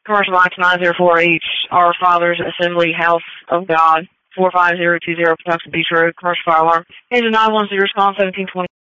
Commercial Box 904H, Our Father's Assembly House of God, 45020 Patuxent Beach Road, commercial fire alarm. Engine 910 is calling 1720.